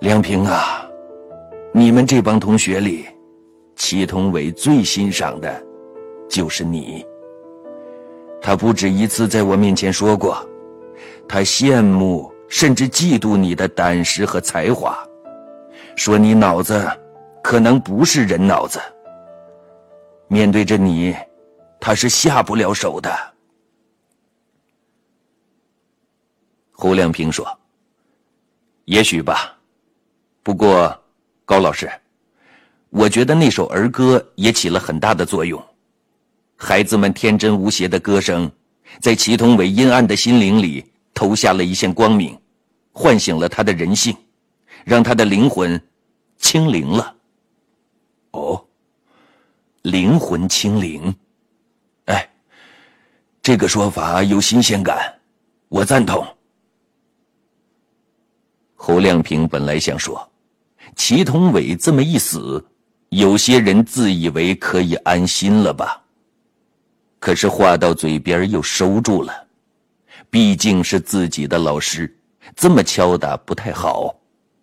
梁平啊，你们这帮同学里，祁同伟最欣赏的就是你。他不止一次在我面前说过，他羡慕甚至嫉妒你的胆识和才华，说你脑子可能不是人脑子。面对着你，他是下不了手的。侯亮平说：也许吧，不过高老师，我觉得那首儿歌也起了很大的作用。孩子们天真无邪的歌声，在祁同伟阴暗的心灵里投下了一线光明，唤醒了他的人性，让他的灵魂清灵了。哦，灵魂清灵，哎，这个说法有新鲜感，我赞同。侯亮平本来想说，祁同伟这么一死，有些人自以为可以安心了吧，可是话到嘴边又收住了，毕竟是自己的老师，这么敲打不太好。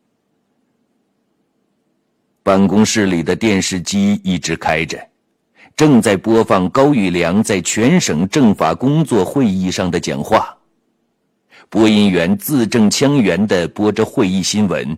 办公室里的电视机一直开着，正在播放高育良在全省政法工作会议上的讲话。播音员字正腔圆地播着会议新闻。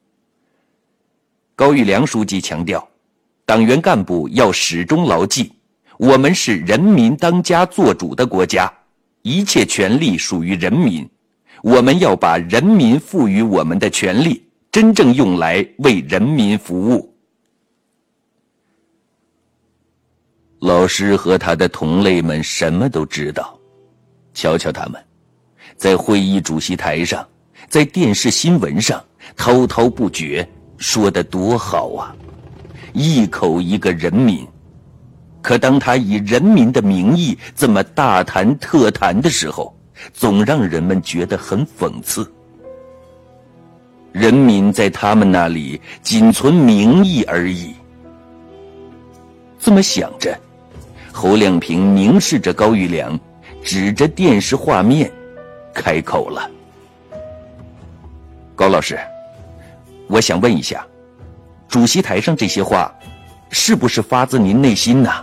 高育良书记强调，党员干部要始终牢记，我们是人民当家作主的国家，一切权利属于人民，我们要把人民赋予我们的权利真正用来为人民服务。老师和他的同类们什么都知道，瞧瞧他们在会议主席台上，在电视新闻上滔滔不绝，说得多好啊，一口一个人民。可当他以人民的名义这么大谈特谈的时候，总让人们觉得很讽刺。人民在他们那里仅存名义而已。这么想着，侯亮平凝视着高育良，指着电视画面开口了：高老师，我想问一下，主席台上这些话是不是发自您内心呢？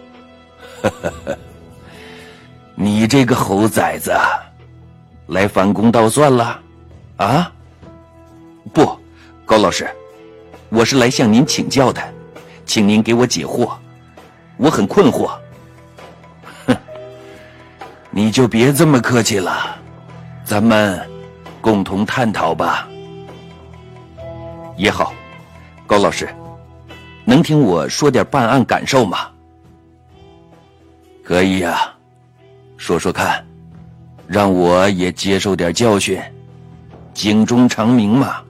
你这个猴崽子，来反攻倒算了啊？不，高老师，我是来向您请教的，请您给我解惑，我很困惑。哼，你就别这么客气了，咱们共同探讨吧。也好，高老师，能听我说点办案感受吗？可以啊，说说看，让我也接受点教训，警钟长鸣嘛。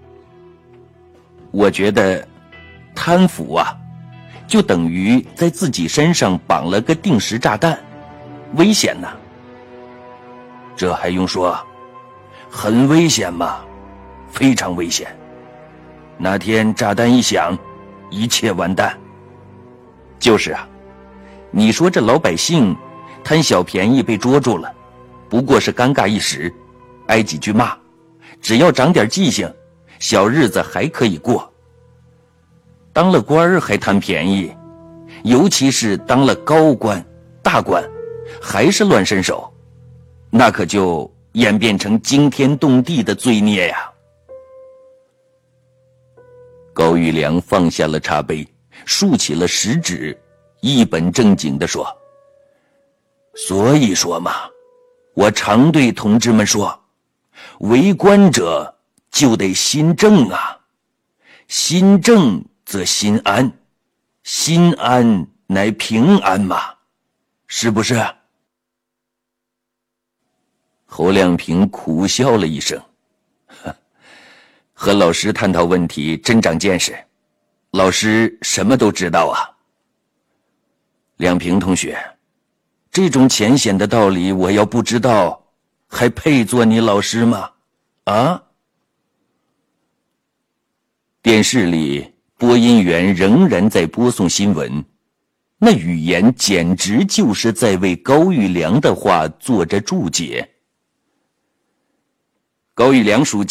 我觉得贪腐啊，就等于在自己身上绑了个定时炸弹，危险呐。这还用说，很危险嘛，非常危险。那天炸弹一响，一切完蛋。就是啊，你说这老百姓贪小便宜被捉住了，不过是尴尬一时，挨几句骂，只要长点记性，小日子还可以过。当了官儿还贪便宜，尤其是当了高官大官还是乱伸手，那可就演变成惊天动地的罪孽呀。高育良放下了茶杯，竖起了食指，一本正经地说：所以说嘛，我常对同志们说，为官者就得心正啊，心正则心安，心安乃平安嘛，是不是？侯亮平苦笑了一声，和老师探讨问题真长见识，老师什么都知道啊。亮平同学，这种浅显的道理我要不知道，还配做你老师吗？啊？电视里播音员仍然在播送新闻，那语言简直就是在为高育良的话做着注解。高育良书记